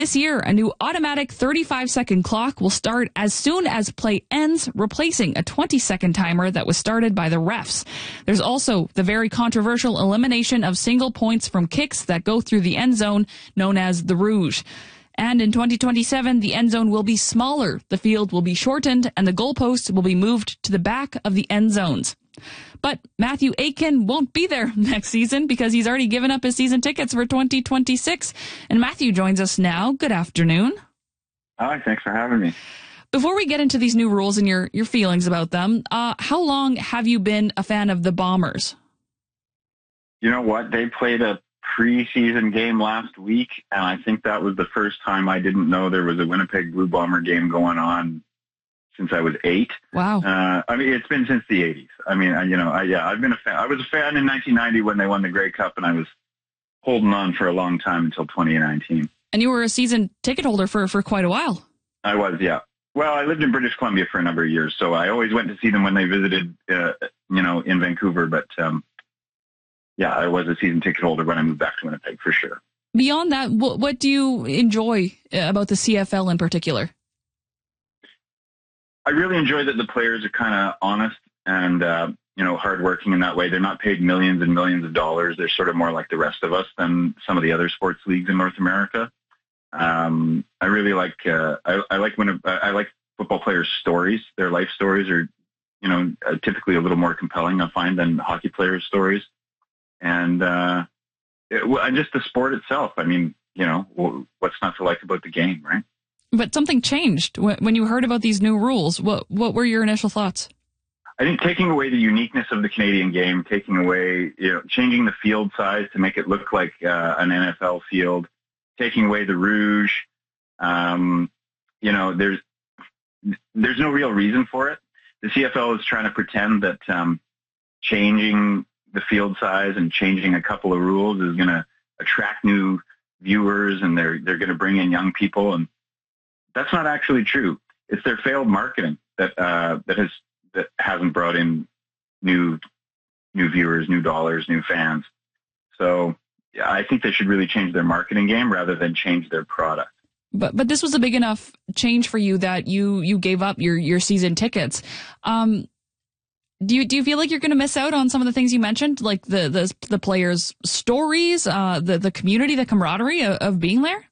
This year, a new automatic 35-second clock will start as soon as play ends, replacing a 20-second timer that was started by the refs. There's also the very controversial elimination of single points from kicks that go through the end zone, known as the Rouge. And in 2027, the end zone will be smaller, the field will be shortened, and the goalposts will be moved to the back of the end zones. But Matthew Aitken won't be there next season because he's already given up his season tickets for 2026. And Matthew joins us now. Good afternoon. Hi, thanks for having me. Before we get into these new rules and your feelings about them, how long have you been a fan of the Bombers? You know what? They played a preseason game last week, and I think that was the first time I didn't know there was a Winnipeg Blue Bomber game going on since I was 8. Wow. I mean, it's been since the 80s. I mean, I've been a fan. I was a fan in 1990 when they won the Grey Cup, and I was holding on for a long time until 2019. And you were a season ticket holder for quite a while. I was, yeah. Well, I lived in British Columbia for a number of years, so I always went to see them when they visited, in Vancouver. But, I was a season ticket holder when I moved back to Winnipeg, for sure. Beyond that, what do you enjoy about the CFL in particular? I really enjoy that the players are kind of honest and, hardworking in that way. They're not paid millions and millions of dollars. They're sort of more like the rest of us than some of the other sports leagues in North America. I really like, I like football players' stories. Their life stories are, typically a little more compelling, I find, than hockey players' stories. And, and just the sport itself. I mean, what's not to like about the game, right? But something changed when you heard about these new rules. What were your initial thoughts? I think taking away the uniqueness of the Canadian game, taking away, changing the field size to make it look like an NFL field, taking away the Rouge, there's no real reason for it. The CFL is trying to pretend that changing the field size and changing a couple of rules is going to attract new viewers, and they're going to bring in young people, and that's not actually true. It's their failed marketing that hasn't brought in new viewers, new dollars, new fans. So I think they should really change their marketing game rather than change their product. But this was a big enough change for you that you gave up your season tickets. Do you feel like you're going to miss out on some of the things you mentioned, like the players' stories, the community, the camaraderie of being there?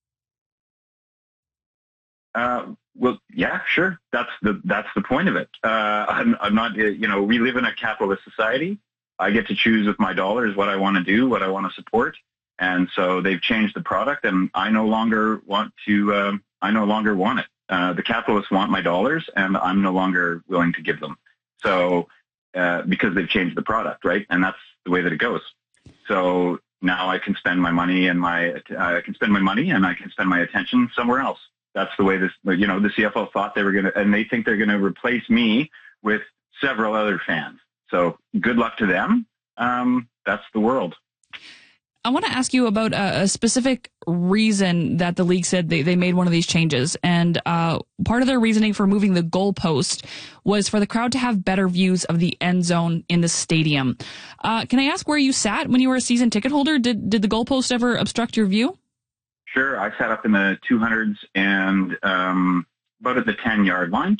Well, yeah, sure. That's the point of it. I'm not, we live in a capitalist society. I get to choose with my dollars what I want to do, what I want to support. And so they've changed the product, and I no longer want it. The capitalists want my dollars, and I'm no longer willing to give them. So, because they've changed the product, right? And that's the way that it goes. So now I can spend my money and I can spend my attention somewhere else. That's the way the CFL thought they were going to, and they think they're going to replace me with several other fans. So good luck to them. That's the world. I want to ask you about a specific reason that the league said they made one of these changes. And part of their reasoning for moving the goalpost was for the crowd to have better views of the end zone in the stadium. Can I ask where you sat when you were a season ticket holder? Did the goalpost ever obstruct your view? Sure. I sat up in the 200s and about at the 10-yard line.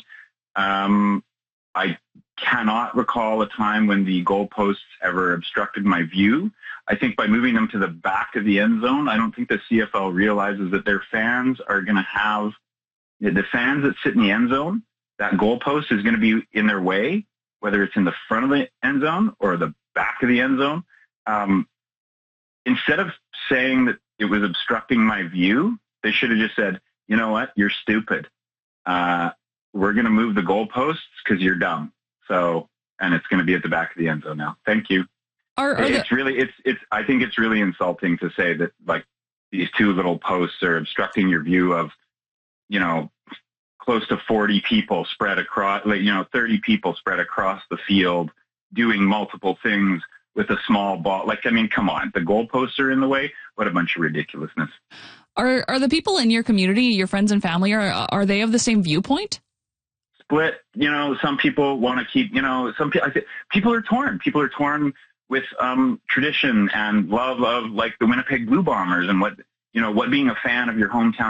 I cannot recall a time when the goalposts ever obstructed my view. I think by moving them to the back of the end zone, I don't think the CFL realizes that their fans are going to have the fans that sit in the end zone. That goalpost is going to be in their way, whether it's in the front of the end zone or the back of the end zone. Instead of saying that it was obstructing my view, they should have just said, you know what, you're stupid. We're going to move the goalposts because you're dumb. So, and it's going to be at the back of the end zone now. Thank you. I think it's really insulting to say that, like, these two little posts are obstructing your view of, close to 40 people spread across, 30 people spread across the field doing multiple things with a small ball. Like, I mean, come on, the goalposts are in the way. What a bunch of ridiculousness. Are the people in your community, your friends and family, are they of the same viewpoint? Split. Some people want to keep, people are torn. People are torn with tradition and love of, like, the Winnipeg Blue Bombers and what being a fan of your hometown